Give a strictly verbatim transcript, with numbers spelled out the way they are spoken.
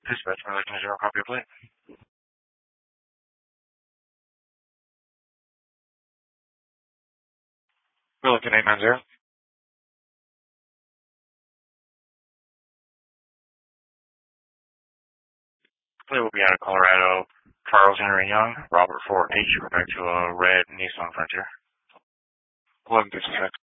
Dispatch, my license zero copy of plate. Burlington eight nine zero. Plate will be out of Colorado. Charles Henry Young, Robert four H, back to a red Nissan Frontier. eleven fifty-six.